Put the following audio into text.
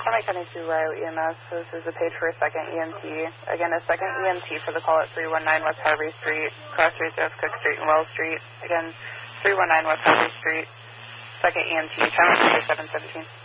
Potomac County Subaru EMS. This is a page for a second EMT. Again, a second EMT for the call at 319 West Harvey Street, crossroads of Cook Street and Wells Street. Again, 319 West Harvey Street, second EMT, time 7:17.